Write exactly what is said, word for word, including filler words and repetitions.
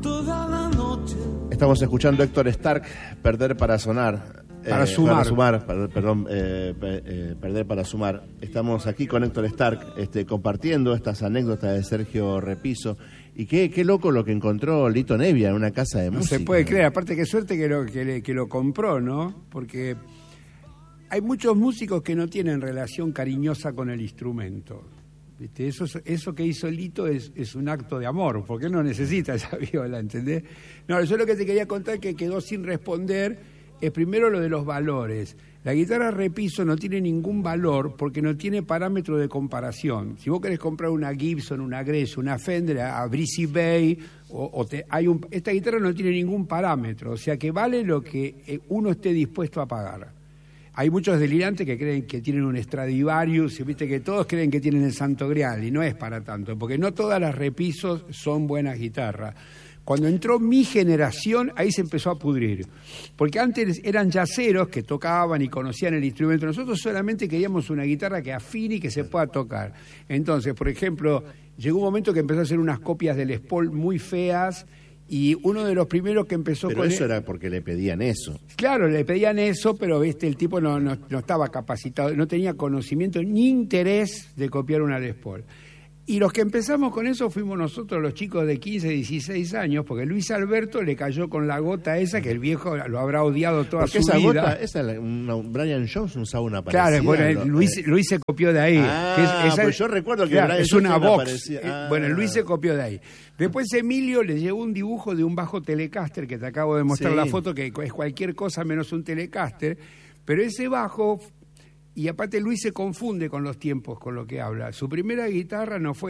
toda la noche. Estamos escuchando Héctor Stark, Perder para sonar. Para eh, sumar. Para sumar, per- perdón, eh, pe- eh, Perder para sumar. Estamos aquí con Héctor Stark, este, compartiendo estas anécdotas de Sergio Repiso. Y qué, qué loco lo que encontró Lito Nevia en una casa de No música. se puede creer, aparte qué suerte que lo, que, le- que lo compró, ¿no? Porque hay muchos músicos que no tienen relación cariñosa con el instrumento. ¿Viste? Eso, es- eso que hizo Lito es, es un acto de amor, porque él no necesita esa viola, ¿entendés? No, yo lo que te quería contar que quedó sin responder es primero lo de los valores. La guitarra Repiso no tiene ningún valor porque no tiene parámetro de comparación. Si vos querés comprar una Gibson, una Gretsch, una Fender, a Breezy Bay, o, o te, hay un, esta guitarra no tiene ningún parámetro, o sea que vale lo que eh, uno esté dispuesto a pagar. Hay muchos delirantes que creen que tienen un Stradivarius, y viste que todos creen que tienen el Santo Grial, y no es para tanto, porque no todas las Repisos son buenas guitarras. Cuando entró mi generación, ahí se empezó a pudrir. Porque antes eran yaceros que tocaban y conocían el instrumento. Nosotros solamente queríamos una guitarra que afine y que se pueda tocar. Entonces, por ejemplo, llegó un momento que empezó a hacer unas copias del Les Paul muy feas, y uno de los primeros que empezó Pero con... eso era porque le pedían eso. Claro, le pedían eso, pero ¿viste? El tipo no, no, no estaba capacitado, no tenía conocimiento ni interés de copiar una Les Paul. Y los que empezamos con eso fuimos nosotros, los chicos de quince, dieciséis años, porque Luis Alberto le cayó con la gota esa que el viejo lo habrá odiado toda Porque su esa vida. gota, esa, la- una- Brian Jones usaba una parecida. Claro, bueno, lo- Luis, eh, Luis se copió de ahí. Ah, que es, esa- pues yo recuerdo que claro, Brian es Jones una una box. parecida. Eh, Ah. Bueno, Luis se copió de ahí. Después Emilio le llevó un dibujo de un bajo Telecaster, que te acabo de mostrar Sí. la foto, que es cualquier cosa menos un Telecaster, pero ese bajo, y aparte Luis se confunde con los tiempos, con lo que habla. Su primera guitarra no fue